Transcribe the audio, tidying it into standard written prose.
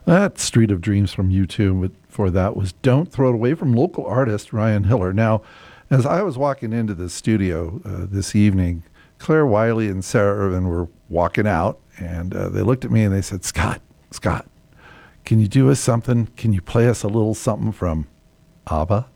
That Street of Dreams from U2, but for that was Don't Throw It Away from local artist Ryan Hiller. Now, as I was walking into the studio this evening, Claire Wiley and Sarah Irvin were walking out, and they looked at me and they said, Scott, can you do us something? Can you play us a little something from ABBA?